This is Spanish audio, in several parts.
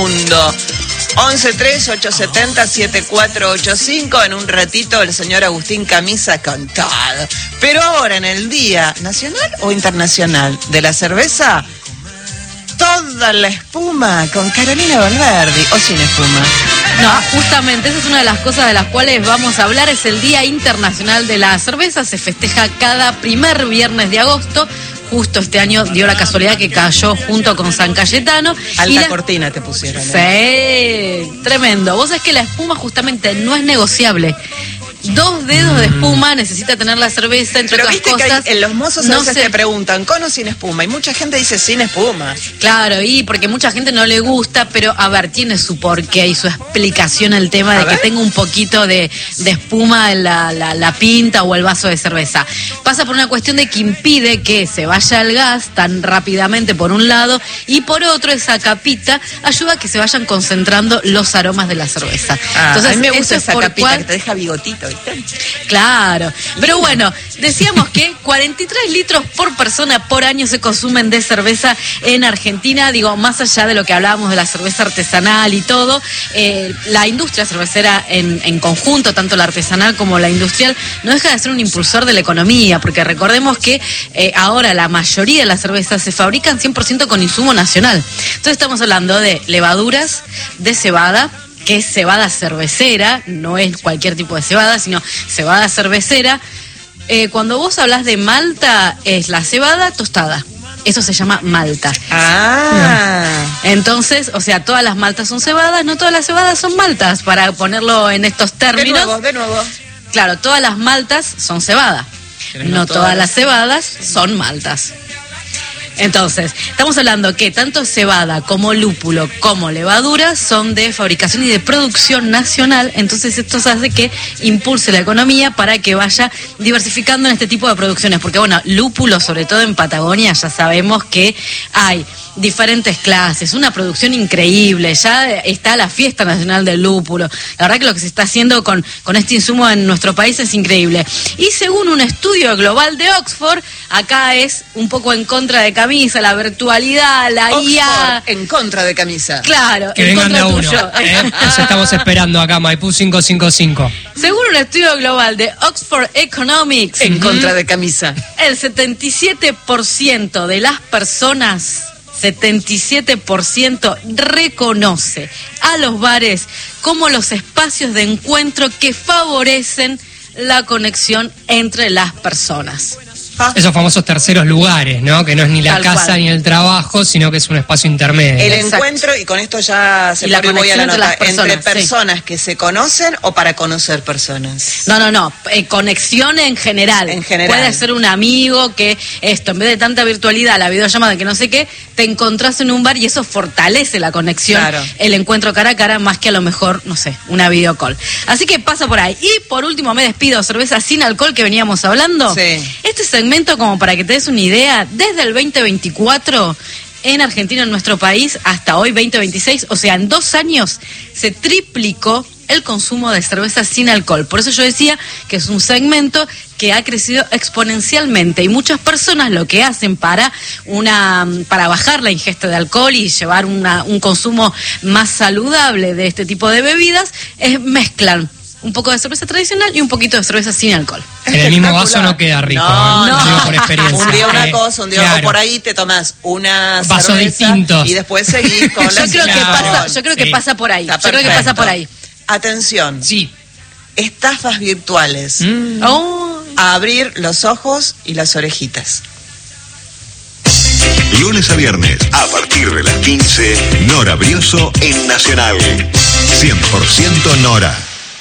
Mundo. 1138707485. En un ratito el señor Agustín Camisa con todo. Pero ahora, en el Día Nacional o Internacional de la Cerveza, toda la espuma con Carolina Valverdi, o sin espuma. No, justamente esa es una de las cosas de las cuales vamos a hablar. Es el Día Internacional de la Cerveza. Se festeja cada primer viernes de agosto. Justo este año dio la casualidad que cayó junto con San Cayetano. Alta cortina te pusieron, ¿eh? Sí, tremendo. Vos sabés que la espuma justamente no es negociable. 2 dedos de espuma necesita tener la cerveza, entre pero otras viste cosas. Que los mozos a veces te preguntan, ¿con o sin espuma? Y mucha gente dice sin espuma. Claro, y porque mucha gente no le gusta, pero a ver, tiene su porqué y su explicación el tema de que tenga un poquito de espuma en la pinta o el vaso de cerveza. Pasa por una cuestión de que impide que se vaya el gas tan rápidamente por un lado, y por otro esa capita ayuda a que se vayan concentrando los aromas de la cerveza. Entonces, a mí me gusta esa capita que te deja bigotito. Claro, pero bueno, decíamos que 43 litros por persona por año se consumen de cerveza en Argentina. Digo, más allá de lo que hablábamos de la cerveza artesanal y todo, la industria cervecera en conjunto, tanto la artesanal como la industrial, no deja de ser un impulsor de la economía, porque recordemos que ahora la mayoría de las cervezas se fabrican 100% con insumo nacional. Entonces estamos hablando de levaduras, de cebada, que es cebada cervecera, no es cualquier tipo de cebada, sino cebada cervecera. Cuando vos hablas de malta, es la cebada tostada. Eso se llama malta. Entonces, o sea, todas las maltas son cebadas, no todas las cebadas son maltas, para ponerlo en estos términos. De nuevo. Claro, todas las maltas son cebada, no todas las cebadas son maltas. Entonces, estamos hablando que tanto cebada como lúpulo como levadura son de fabricación y de producción nacional. Entonces esto hace que impulse la economía para que vaya diversificando en este tipo de producciones. Porque bueno, lúpulo, sobre todo en Patagonia, ya sabemos que hay diferentes clases, una producción increíble, ya está la fiesta nacional del lúpulo. La verdad que lo que se está haciendo con este insumo en nuestro país es increíble. Y según un estudio global de Oxford, acá es un poco en contra de Camisa, la virtualidad, la Oxford, IA. En contra de Camisa. Claro, que en vengan contra de uno. tuyo. Eso estamos esperando acá, Maipú 555. Según un estudio global de Oxford Economics, en contra de Camisa, el 77% de las personas 77% reconoce a los bares como los espacios de encuentro que favorecen la conexión entre las personas. Esos famosos terceros lugares, ¿no? Que no es ni la casa ni el trabajo, sino que es un espacio intermedio. El encuentro, y con esto ya se pone muy a la nota, entre personas que se conocen o para conocer personas. No, conexión en general. Puede ser un amigo que en vez de tanta virtualidad, la videollamada que no sé qué, te encontrás en un bar y eso fortalece la conexión, el encuentro cara a cara, más que a lo mejor, no sé, una videocall. Así que pasa por ahí. Y por último me despido, cerveza sin alcohol que veníamos hablando. Sí. Este segmento, como para que te des una idea, desde el 2024 en Argentina, en nuestro país, hasta hoy 2026, o sea, en 2 años se triplicó el consumo de cerveza sin alcohol. Por eso yo decía que es un segmento que ha crecido exponencialmente, y muchas personas lo que hacen para bajar la ingesta de alcohol y llevar un consumo más saludable de este tipo de bebidas es mezclan un poco de cerveza tradicional y un poquito de cerveza sin alcohol. En el mismo vaso no queda rico. No. Digo por experiencia. Un día una cosa, un día o por ahí te tomás una vasos distintos y después seguís con la Yo creo que pasa por ahí. Atención. Sí. Estafas virtuales. A abrir los ojos y las orejitas. Lunes a viernes, a partir de las 15, Nora Brioso en Nacional. 100% Nora.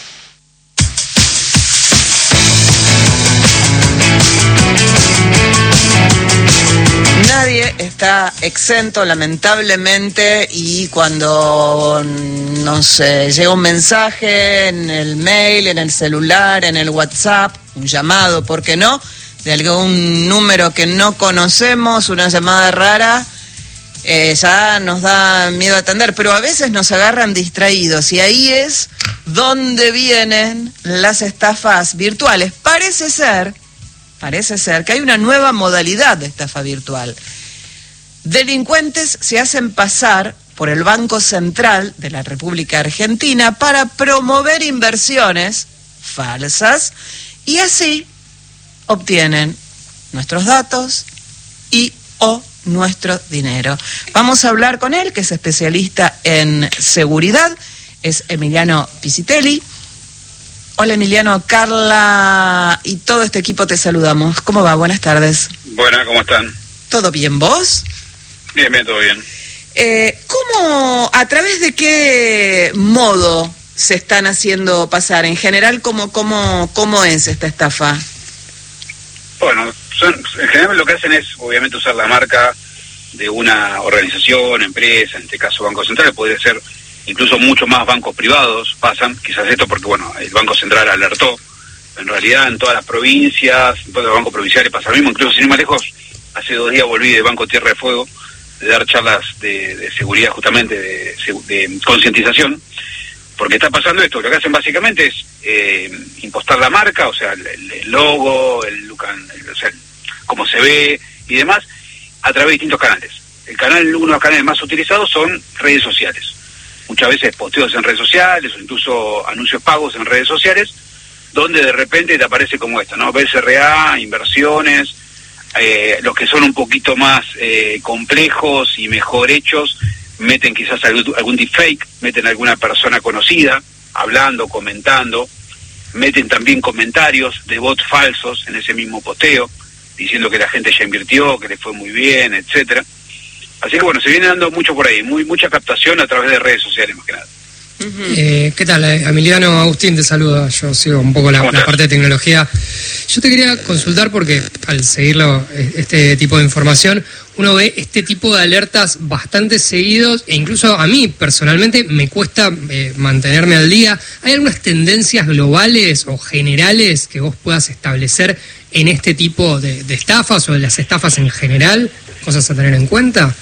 Nadie está exento, lamentablemente, y cuando llega un mensaje en el mail, en el celular, en el WhatsApp, un llamado, ¿por qué no?, de algún número que no conocemos, una llamada rara, ya nos da miedo atender, pero a veces nos agarran distraídos, y ahí es donde vienen las estafas virtuales. Parece ser que hay una nueva modalidad de estafa virtual. Delincuentes se hacen pasar por el Banco Central de la República Argentina para promover inversiones falsas y así obtienen nuestros datos y o nuestro dinero. Vamos a hablar con él, que es especialista en seguridad, es Emiliano Piscitelli. Hola Emiliano, Carla y todo este equipo te saludamos. ¿Cómo va? Buenas tardes. Buenas, ¿cómo están? ¿Todo bien vos? Bien, todo bien. ¿Cómo, a través de qué modo se están haciendo pasar? En general, ¿cómo es esta estafa? Bueno, en general lo que hacen es, obviamente, usar la marca de una organización, empresa, en este caso Banco Central, podría ser incluso mucho más bancos privados, pasan, quizás esto porque, bueno, el Banco Central alertó, en realidad en todas las provincias, en todos los bancos provinciales pasa lo mismo, incluso sin ir más lejos, hace 2 días volví de Banco Tierra de Fuego, de dar charlas de seguridad justamente, de concientización, porque está pasando esto. Lo que hacen básicamente es impostar la marca, o sea, el logo, o sea, cómo se ve y demás, a través de distintos canales. Uno de los canales más utilizados son redes sociales. Muchas veces posteos en redes sociales o incluso anuncios pagos en redes sociales, donde de repente te aparece como esto, ¿no? BCRA, inversiones, los que son un poquito más complejos y mejor hechos, meten quizás algún deepfake, meten alguna persona conocida, hablando, comentando, meten también comentarios de bots falsos en ese mismo posteo, diciendo que la gente ya invirtió, que le fue muy bien, etcétera. Así que bueno, se viene dando mucho por ahí, mucha captación a través de redes sociales más que nada. ¿Qué tal? Emiliano, Agustín te saluda, yo sigo un poco la parte de tecnología. Yo te quería consultar porque al seguirlo, este tipo de información, uno ve este tipo de alertas bastante seguidos e incluso a mí personalmente me cuesta mantenerme al día. ¿Hay algunas tendencias globales o generales que vos puedas establecer en este tipo de estafas o de las estafas en general? ¿Cosas a tener en cuenta?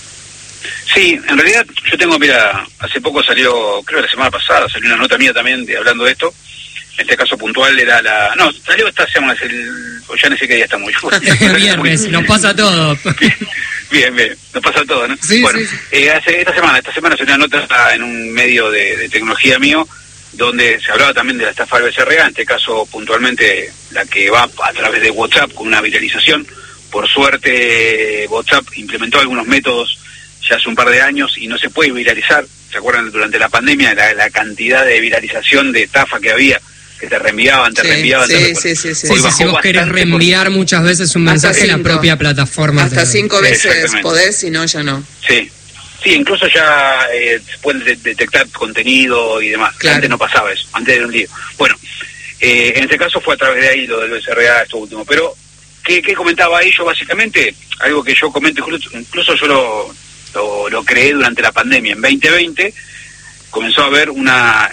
Sí, en realidad yo tengo, mira, hace poco salió, creo que la semana pasada, salió una nota mía también hablando de esto. En este caso puntual era no, salió esta semana, ya no sé qué día estamos. Viernes, nos pasa todo. Bien, nos pasa todo, ¿no? Sí, bueno, sí. Esta semana salió una nota en un medio de tecnología mío, donde se hablaba también de la estafa del BCRA, en este caso puntualmente la que va a través de WhatsApp con una viralización. Por suerte WhatsApp implementó algunos métodos ya hace un par de años y no se puede viralizar. ¿Se acuerdan durante la pandemia la cantidad de viralización de estafa que había? Que te reenviaban. Sí, si vos querés reenviar muchas veces un mensaje, la propia plataforma. Hasta 5 veces podés, si no, ya no. Sí, incluso ya se puede detectar contenido y demás. Claro. Antes no pasaba eso, antes era un lío. Bueno, en este caso fue a través de ahí lo del BCRA, esto último. Pero, ¿qué comentaba ahí yo básicamente? Algo que yo comento, incluso yo lo creé durante la pandemia. En 2020 comenzó a haber una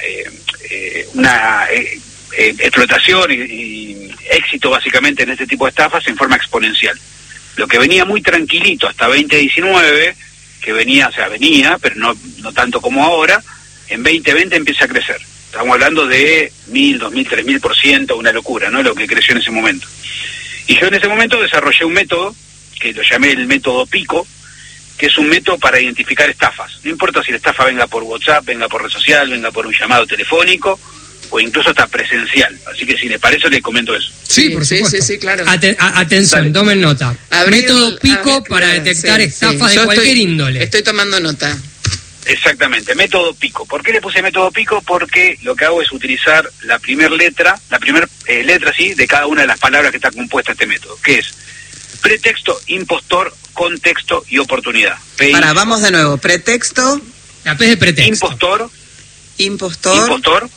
explotación y éxito básicamente en este tipo de estafas en forma exponencial. Lo que venía muy tranquilito hasta 2019, que venía, pero no tanto como ahora, en 2020 empieza a crecer. Estamos hablando de 1.000, 2.000, 3.000%, una locura, ¿no? Lo que creció en ese momento. Y yo en ese momento desarrollé un método, que lo llamé el método Pico, que es un método para identificar estafas. No importa si la estafa venga por WhatsApp, venga por red social, venga por un llamado telefónico, o incluso hasta presencial. Así que si le parece, le comento eso. Sí, por supuesto. Sí, claro. Atención, dale. Tomen nota. Método Pico para detectar estafas de cualquier índole. Estoy tomando nota. Exactamente, método Pico. ¿Por qué le puse método Pico? Porque lo que hago es utilizar la primera letra, sí, de cada una de las palabras que está compuesta este método, que es pretexto, impostor, contexto y oportunidad. Vamos de nuevo. Pretexto. La P es de pretexto. Impostor.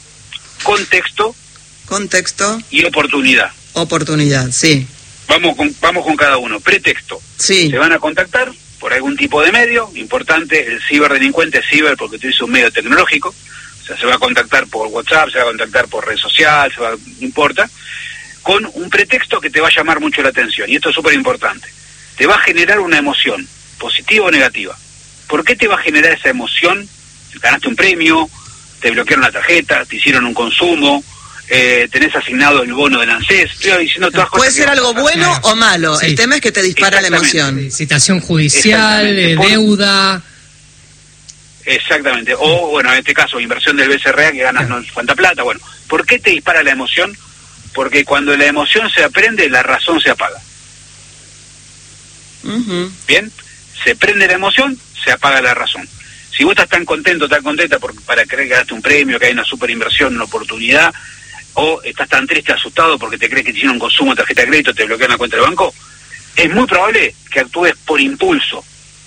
Contexto. Y oportunidad. Oportunidad, sí. Vamos con cada uno. Pretexto. Sí. Se van a contactar por algún tipo de medio, importante, el ciberdelincuente es ciber porque utiliza un medio tecnológico, o sea, se va a contactar por WhatsApp, se va a contactar por red social, no importa, con un pretexto que te va a llamar mucho la atención, y esto es súper importante. Te va a generar una emoción, positiva o negativa. ¿Por qué te va a generar esa emoción? Ganaste un premio, te bloquearon la tarjeta, te hicieron un consumo, tenés asignado el bono del ANSES, estoy diciendo todas cosas. Puede ser algo bueno o malo, sí. El tema es que te dispara la emoción. Citación judicial, deuda. Exactamente. O, bueno, en este caso, inversión del BCRA que ganas no sé cuánta plata. Bueno, ¿por qué te dispara la emoción? Porque cuando la emoción se aprende, la razón se apaga. Bien, se prende la emoción, se apaga la razón. Si vos estás tan contento, tan contenta para creer que ganaste un premio, que hay una super inversión, una oportunidad, o estás tan triste, asustado porque te crees que te hicieron un consumo de tarjeta de crédito, te bloquean la cuenta del banco, es muy probable que actúes por impulso,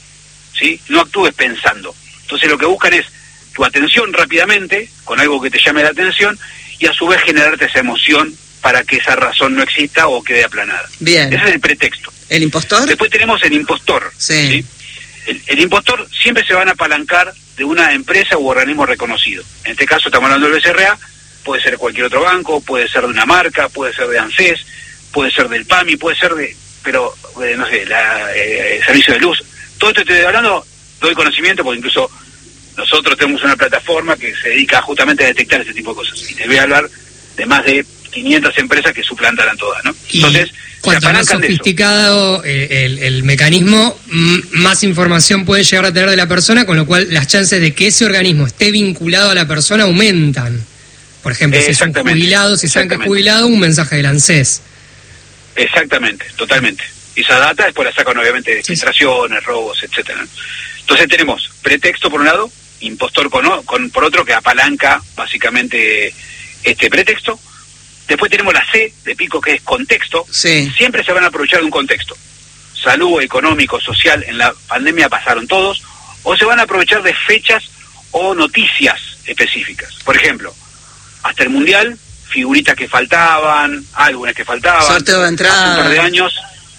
¿sí? No actúes pensando. Entonces lo que buscan es tu atención rápidamente, con algo que te llame la atención, y a su vez generarte esa emoción para que esa razón no exista o quede aplanada. Bien. Ese es el pretexto. ¿El impostor? Después tenemos el impostor. Sí. ¿Sí? El impostor siempre se van a apalancar de una empresa u organismo reconocido. En este caso estamos hablando del BCRA, puede ser cualquier otro banco, puede ser de una marca, puede ser de ANSES, puede ser del PAMI, puede ser de, pero no sé, servicio de luz. Todo esto estoy hablando, doy conocimiento porque incluso nosotros tenemos una plataforma que se dedica justamente a detectar este tipo de cosas. Y te voy a hablar de más de 500 empresas que suplantarán todas, ¿no? Entonces, cuanto más sofisticado el mecanismo, más información puede llegar a tener de la persona, con lo cual las chances de que ese organismo esté vinculado a la persona aumentan. Por ejemplo, si es un jubilado, si saben que es jubilado, un mensaje del ANSES. Exactamente, totalmente. Y esa data después la sacan obviamente de filtraciones, robos, etcétera. Entonces tenemos pretexto por un lado, impostor por otro, que apalanca básicamente este pretexto. Después tenemos la C de pico, que es contexto. Sí. Siempre se van a aprovechar de un contexto. Salud, económico, social, en la pandemia pasaron todos, o se van a aprovechar de fechas o noticias específicas. Por ejemplo, hasta el Mundial, figuritas que faltaban, álbumes que faltaban. Sorteo de entradas. Hace un par de años,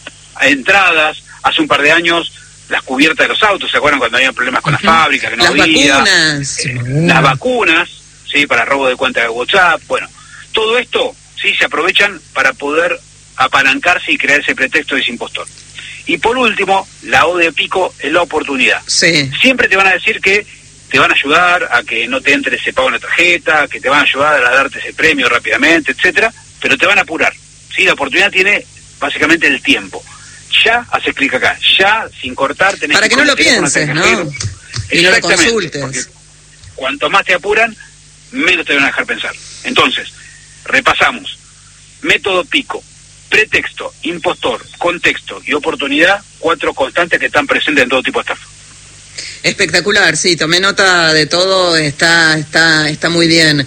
entradas. Hace un par de años, las cubiertas de los autos. ¿Se acuerdan cuando había problemas con las fábricas? Que no había. Vacunas. Las vacunas, ¿sí? Para robo de cuenta de WhatsApp. Bueno, todo esto, sí, se aprovechan para poder apalancarse y crear ese pretexto de ese impostor. Y por último, la O de pico es la oportunidad. Sí. Siempre te van a decir que te van a ayudar a que no te entre ese pago en la tarjeta, que te van a ayudar a darte ese premio rápidamente, etcétera, pero te van a apurar. ¿Sí? La oportunidad tiene básicamente el tiempo. Ya haces clic acá, ya sin cortar tenés para que no lo pienses, ¿no? Y no lo consultes. Porque cuanto más te apuran, menos te van a dejar pensar. Entonces, repasamos. Método pico, pretexto, impostor, contexto y oportunidad, 4 constantes que están presentes en todo tipo de estafa. Espectacular, sí, tomé nota de todo, está muy bien.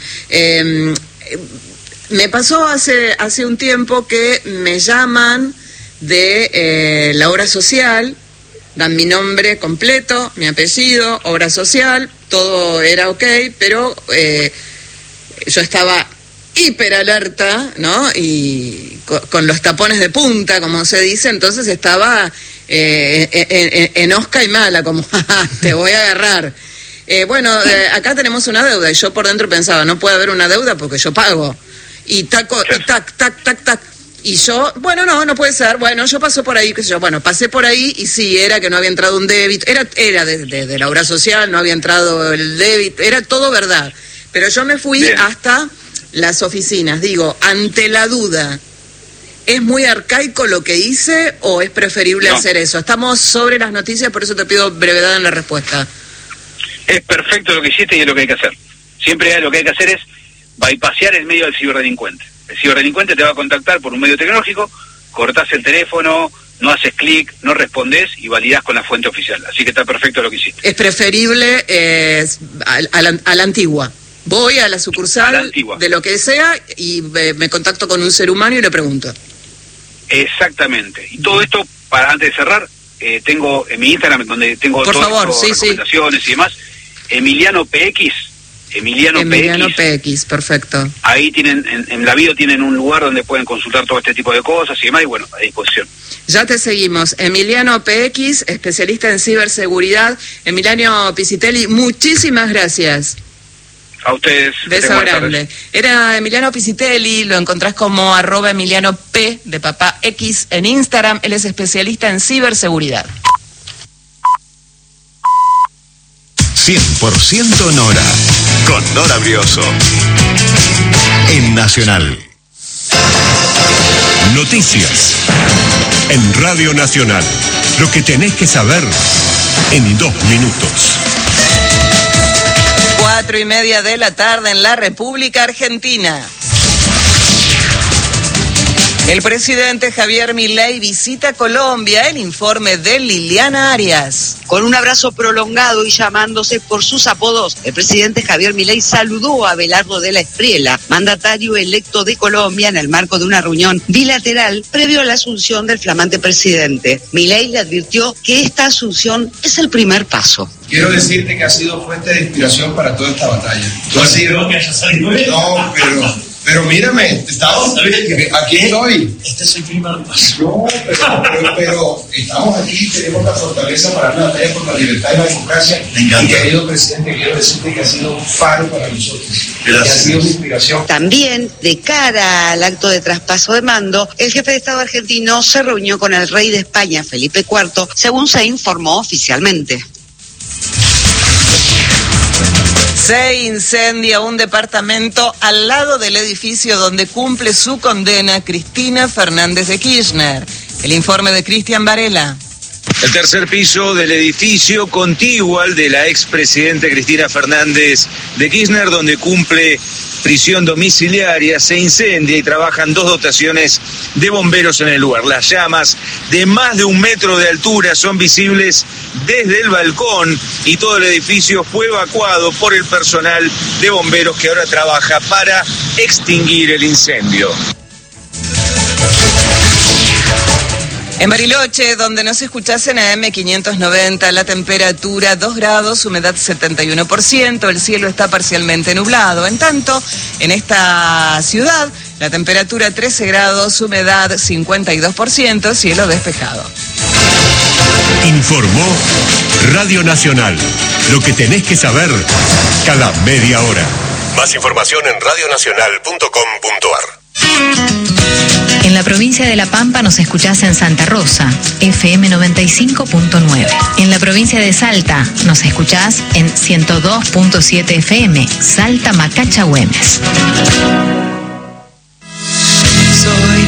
Me pasó hace un tiempo que me llaman de la obra social, dan mi nombre completo, mi apellido, obra social, todo era ok, pero yo estaba hiper alerta, ¿no? Y con los tapones de punta, como se dice, entonces estaba en osca y mala, como te voy a agarrar. Acá tenemos una deuda, y yo por dentro pensaba, no puede haber una deuda porque yo pago. Y tac, tac. Y yo, no puede ser. Bueno, yo paso por ahí, qué sé yo. Bueno, pasé por ahí y sí, era que no había entrado un débito. Era de la obra social, no había entrado el débito. Era todo verdad. Pero yo me fui hasta las oficinas. Digo, ante la duda, ¿es muy arcaico lo que hice o es preferible hacer eso? Estamos sobre las noticias, por eso te pido brevedad en la respuesta. Es perfecto lo que hiciste y es lo que hay que hacer. Siempre lo que hay que hacer es bypassear el medio del ciberdelincuente. El ciberdelincuente te va a contactar por un medio tecnológico, cortás el teléfono, no haces clic, no respondés y validás con la fuente oficial. Así que está perfecto lo que hiciste. Es preferible a la antigua. Voy a la sucursal de lo que sea y me contacto con un ser humano y le pregunto. Exactamente. Y todo esto, para antes de cerrar, tengo en mi Instagram, donde tengo recomendaciones y demás, Emiliano PX. Emiliano PX, perfecto. Ahí tienen, en la bio tienen un lugar donde pueden consultar todo este tipo de cosas y demás, y bueno, a disposición. Ya te seguimos. Emiliano PX, especialista en ciberseguridad. Emiliano Pisitelli, muchísimas gracias. A ustedes. Beso grande. Era Emiliano Pisitelli, lo encontrás como @Emiliano P de papá X en Instagram. Él es especialista en ciberseguridad. 100% Nora, con Nora Brioso, en Nacional. Noticias, en Radio Nacional. Lo que tenés que saber en 2 minutos. 4:30 de la tarde en la República Argentina. El presidente Javier Milei visita Colombia. El informe de Liliana Arias. Con un abrazo prolongado y llamándose por sus apodos, el presidente Javier Milei saludó a Abelardo de la Espriella, mandatario electo de Colombia, en el marco de una reunión bilateral previo a la asunción del flamante presidente. Milei le advirtió que esta asunción es el primer paso. Quiero decirte que ha sido fuente de inspiración para toda esta batalla. Tú has sido... No, pero mírame, aquí estoy. Este es el primer paso. No, pero estamos aquí, tenemos la fortaleza para la batalla por la libertad y la democracia. Me encanta. Y querido presidente, quiero decirte que ha sido un faro para nosotros. Gracias. Que ha sido una inspiración. También, de cara al acto de traspaso de mando, el jefe de Estado argentino se reunió con el rey de España, Felipe IV, según se informó oficialmente. Se incendia un departamento al lado del edificio donde cumple su condena Cristina Fernández de Kirchner. El informe de Cristian Varela. El tercer piso del edificio contiguo al de la expresidenta Cristina Fernández de Kirchner, donde cumple prisión domiciliaria, se incendia y trabajan 2 dotaciones de bomberos en el lugar. Las llamas de más de 1 metro de altura son visibles desde el balcón y todo el edificio fue evacuado por el personal de bomberos que ahora trabaja para extinguir el incendio. En Bariloche, donde nos escuchás en AM 590, la temperatura 2 grados, humedad 71%, el cielo está parcialmente nublado. En tanto, en esta ciudad, la temperatura 13 grados, humedad 52%, cielo despejado. Informó Radio Nacional. Lo que tenés que saber cada media hora. Más información en radionacional.com.ar. En la provincia de La Pampa nos escuchás en Santa Rosa, FM 95.9. En la provincia de Salta nos escuchás en 102.7 FM, Salta Macacha Güemes. Soy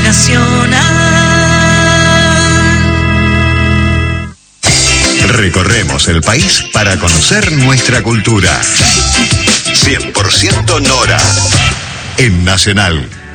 nacional. Recorremos el país para conocer nuestra cultura. 100% Nora en Nacional.